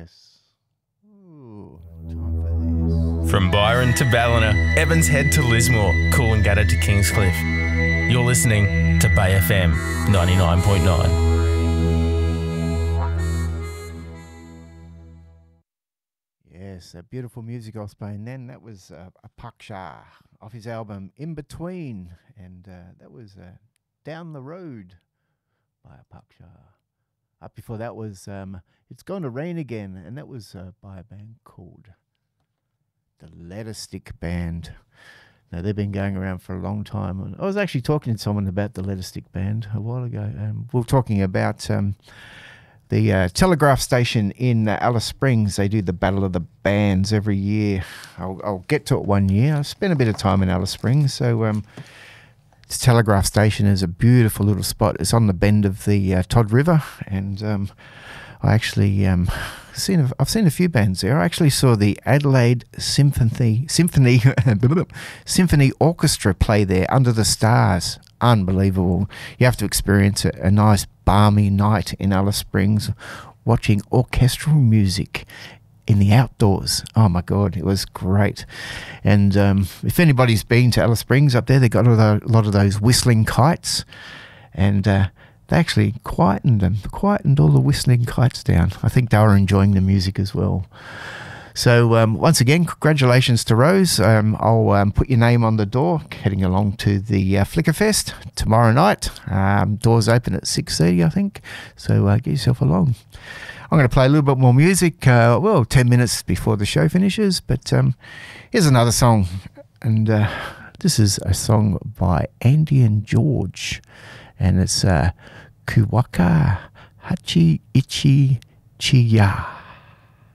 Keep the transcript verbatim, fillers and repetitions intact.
Yes. Ooh, time for this. From Byron to Ballina, Evans Head to Lismore, Coolangatta to Kingscliff. You're listening to Bay F M ninety-nine point nine. Yes, that beautiful music I was playing then. That was uh, Apaksha off his album In Between. And uh, that was uh, Down the Road by Apaksha. Up before that was um, It's Going to Rain Again. And that was uh, by a band called the Letter Stick Band. Now, they've been going around for a long time. And I was actually talking to someone about the Letter Stick Band a while ago. Um, we were talking about um, the uh, Telegraph station in uh, Alice Springs. They do the Battle of the Bands every year. I'll, I'll get to it one year. I spent a bit of time in Alice Springs. So um, this Telegraph station is a beautiful little spot. It's on the bend of the uh, Todd River. And um, I actually... Um, Seen a, I've seen a few bands there. I actually saw the Adelaide Symphony Symphony Symphony Orchestra play there under the stars. Unbelievable. You have to experience it. A nice balmy night in Alice Springs watching orchestral music in the outdoors. Oh my God, it was great. And um, if anybody's been to Alice Springs up there, they've got a lot of those whistling kites, and uh, they actually quietened them, quietened all the whistling kites down. I think they were enjoying the music as well. So um, once again, congratulations to Rose. Um, I'll um, put your name on the door, heading along to the uh, Flickerfest tomorrow night. Um, doors open at six thirty, I think. So uh, get yourself along. I'm going to play a little bit more music, uh, well, ten minutes before the show finishes. But um, here's another song. And uh, this is a song by Andy and George. And it's uh, Kuwaka Hachi Ichi Chiya.